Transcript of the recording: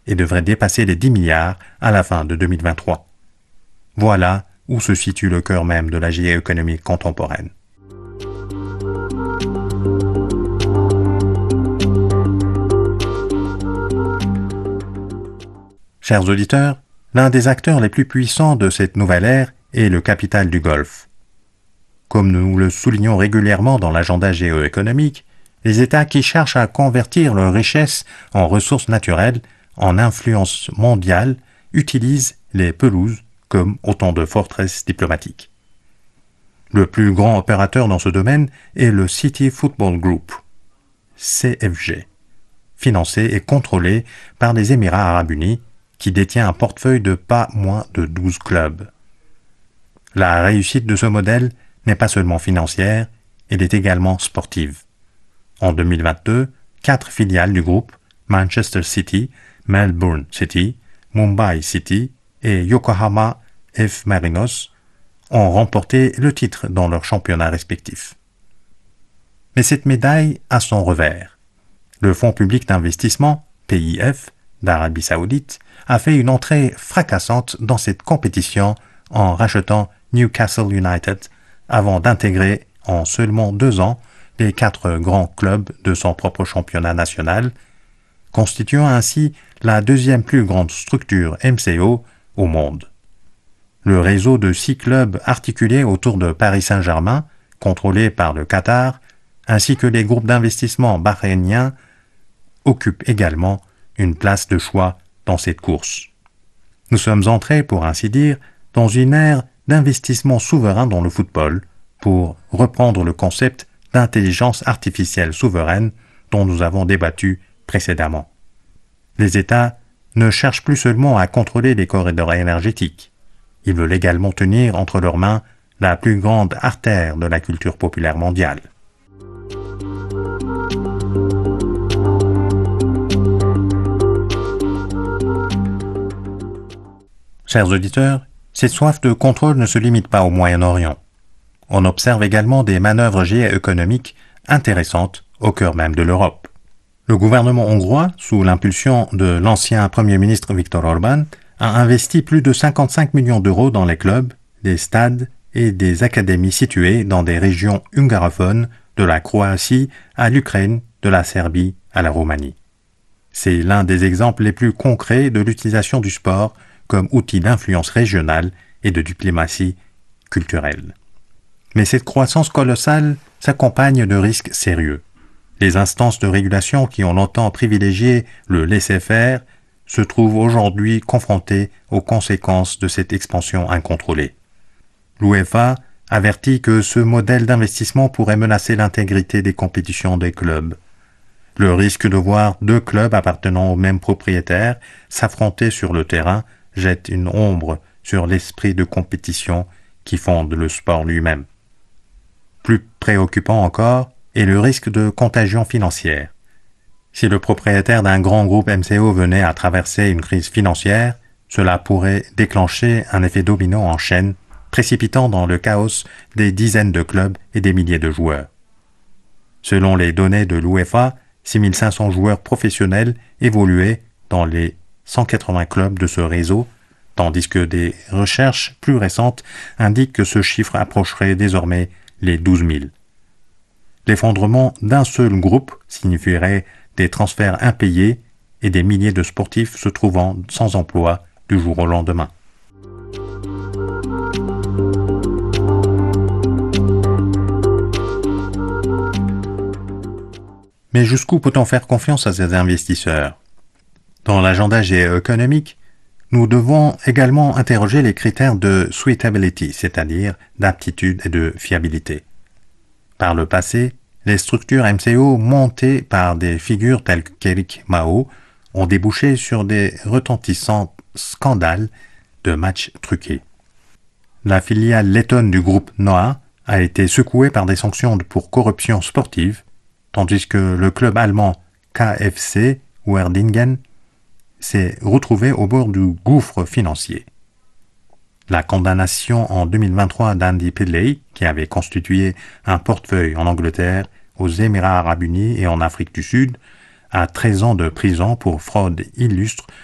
et devrait dépasser les 10 milliards à la fin de 2023. Voilà où se situe le cœur même de la géoéconomie contemporaine. Chers auditeurs, l'un des acteurs les plus puissants de cette nouvelle ère est le capital du Golfe. Comme nous le soulignons régulièrement dans l'agenda géoéconomique, les États qui cherchent à convertir leurs richesses en ressources naturelles, en influence mondiale, utilisent les pelouses comme autant de forteresses diplomatiques. Le plus grand opérateur dans ce domaine est le City Football Group, CFG, financé et contrôlé par les Émirats arabes unis, qui détient un portefeuille de pas moins de 12 clubs. La réussite de ce modèle n'est pas seulement financière, elle est également sportive. En 2022, 4 filiales du groupe, Manchester City, Melbourne City, Mumbai City et Yokohama F. Marinos, ont remporté le titre dans leurs championnats respectifs. Mais cette médaille a son revers. Le Fonds public d'investissement, PIF, d'Arabie Saoudite, a fait une entrée fracassante dans cette compétition en rachetant Newcastle United avant d'intégrer en seulement 2 ans les 4 grands clubs de son propre championnat national, constituant ainsi la deuxième plus grande structure MCO au monde. Le réseau de 6 clubs articulés autour de Paris Saint-Germain, contrôlé par le Qatar, ainsi que les groupes d'investissement bahreïniens, occupent également une place de choix dans cette course. Nous sommes entrés, pour ainsi dire, dans une ère d'investissement souverain dans le football, pour reprendre le concept d'intelligence artificielle souveraine dont nous avons débattu précédemment. Les États ne cherchent plus seulement à contrôler les corridors énergétiques. Ils veulent également tenir entre leurs mains la plus grande artère de la culture populaire mondiale. Chers auditeurs, cette soif de contrôle ne se limite pas au Moyen-Orient. On observe également des manœuvres géoéconomiques intéressantes au cœur même de l'Europe. Le gouvernement hongrois, sous l'impulsion de l'ancien Premier ministre Viktor Orbán, a investi plus de 55 millions d'euros dans les clubs, des stades et des académies situées dans des régions hungarophones, de la Croatie à l'Ukraine, de la Serbie à la Roumanie. C'est l'un des exemples les plus concrets de l'utilisation du sport comme outil d'influence régionale et de diplomatie culturelle. Mais cette croissance colossale s'accompagne de risques sérieux. Les instances de régulation qui ont longtemps privilégié le laisser-faire se trouvent aujourd'hui confrontées aux conséquences de cette expansion incontrôlée. L'UEFA avertit que ce modèle d'investissement pourrait menacer l'intégrité des compétitions des clubs. Le risque de voir 2 clubs appartenant au même propriétaire s'affronter sur le terrain jette une ombre sur l'esprit de compétition qui fonde le sport lui-même. Plus préoccupant encore est le risque de contagion financière. Si le propriétaire d'un grand groupe MCO venait à traverser une crise financière, cela pourrait déclencher un effet domino en chaîne, précipitant dans le chaos des dizaines de clubs et des milliers de joueurs. Selon les données de l'UEFA, 6500 joueurs professionnels évoluaient dans les 180 clubs de ce réseau, tandis que des recherches plus récentes indiquent que ce chiffre approcherait désormais les 12 000. L'effondrement d'un seul groupe signifierait des transferts impayés et des milliers de sportifs se trouvant sans emploi du jour au lendemain. Mais jusqu'où peut-on faire confiance à ces investisseurs? Dans l'agenda géoéconomique, nous devons également interroger les critères de suitability, c'est-à-dire d'aptitude et de fiabilité. Par le passé, les structures MCO montées par des figures telles qu'Eric Mao ont débouché sur des retentissants scandales de matchs truqués. La filiale lettonne du groupe NOA a été secouée par des sanctions pour corruption sportive, tandis que le club allemand KFC Uerdingen s'est retrouvé au bord du gouffre financier. La condamnation en 2023 d'Andy Pillay, qui avait constitué un portefeuille en Angleterre, aux Émirats arabes unis et en Afrique du Sud, à 13 ans de prison pour fraude illustre